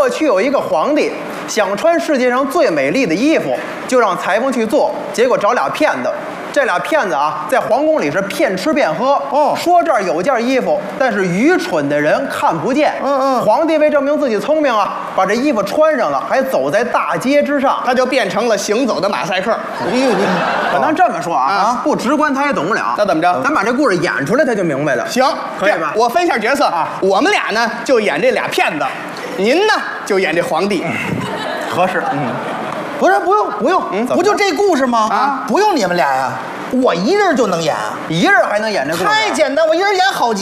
过去有一个皇帝想穿世界上最美丽的衣服，就让裁缝去做，结果找俩骗子。这俩骗子啊，在皇宫里是骗吃骗喝。说这儿有件衣服，但是愚蠢的人看不见。皇帝为证明自己聪明啊，把这衣服穿上了，还走在大街之上， 他就变成了行走的马赛克。 哎呦，可能这么说啊，不直观他也懂不了。 那怎么着？ 咱把这故事演出来，他就明白了。 行， 可以吧？ 我分一下角色啊， 我们俩呢就演这俩骗子，您呢就演这皇帝， 合适。 不是，不用，不就这故事吗？不用你们俩呀，我一人就能演， 一人还能演这故事？ 太简单，我一人演好几